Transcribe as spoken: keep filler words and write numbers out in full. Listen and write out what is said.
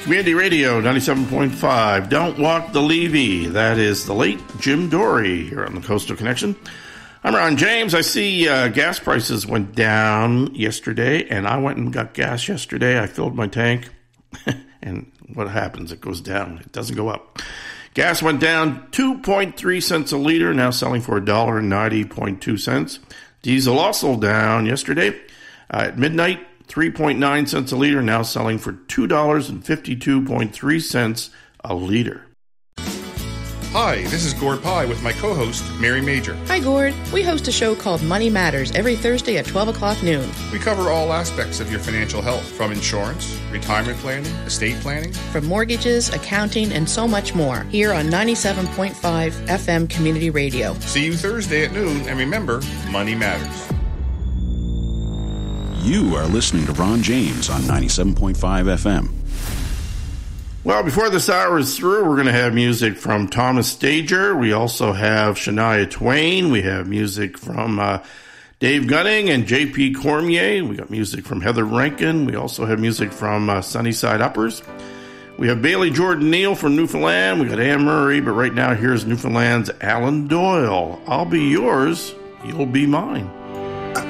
Community Radio ninety-seven point five. Don't Walk the Levee. That is the late Jim Dory here on the Coastal Connection. I'm Ron James. I see uh, gas prices went down yesterday, and I went and got gas yesterday. I filled my tank, and what happens? It goes down. It doesn't go up. Gas went down two point three cents a liter, now selling for one dollar and ninety cents. Diesel also down yesterday uh, at midnight. three point nine cents a liter, now selling for two dollars and fifty-two cents a liter. Hi, this is Gord Pye with my co-host, Mary Major. Hi, Gord. We host a show called Money Matters every Thursday at twelve o'clock noon. We cover all aspects of your financial health, from insurance, retirement planning, estate planning, from mortgages, accounting, and so much more, here on ninety-seven point five F M Community Radio. See you Thursday at noon, and remember, money matters. You are listening to Ron James on ninety-seven point five F M. Well, before this hour is through, we're going to have music from Thomas Stager. We also have Shania Twain. We have music from uh, Dave Gunning and J P Cormier. We got music from Heather Rankin. We also have music from uh, Sunnyside Uppers. We have Bailey Jordan Neal from Newfoundland. We got Anne Murray, but right now here's Newfoundland's Alan Doyle. I'll be yours, you'll be mine.